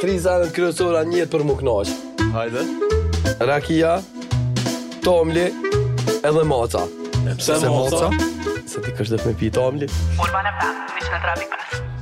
3 senet kryesore në jetë për mu knaq. Hajde. Rakia, tomli edhe maca. Pse maca? Se ti kështë dhe me pi tomli. Urbana Fem, 103.5.